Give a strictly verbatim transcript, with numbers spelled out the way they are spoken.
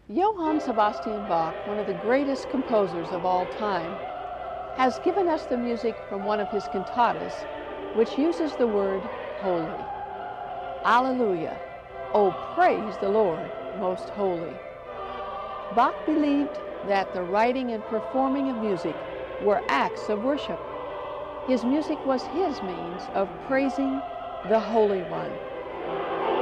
Johann Sebastian Bach, one of the greatest composers of all time, has given us the music from one of his cantatas, which uses the word holy. Alleluia! Oh, praise the Lord, most holy. Bach believed that the writing and performing of music were acts of worship. His music was his means of praising the Holy One.